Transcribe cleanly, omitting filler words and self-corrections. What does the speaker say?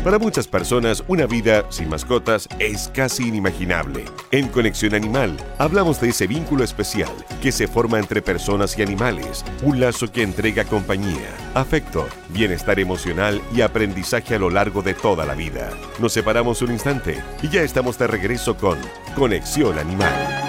Para muchas personas, una vida sin mascotas es casi inimaginable. En Conexión Animal, hablamos de ese vínculo especial que se forma entre personas y animales, un lazo que entrega compañía, afecto, bienestar emocional y aprendizaje a lo largo de toda la vida. Nos separamos un instante y ya estamos de regreso con Conexión Animal.